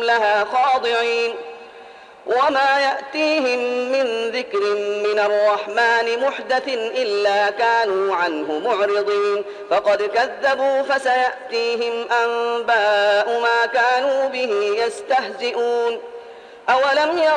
وهم لها خاضعين وما يأتيهم من ذكر من الرحمن محدث إلا كانوا عنه معرضين فقد كذبوا فسيأتيهم أنباء ما كانوا به يستهزئون أولم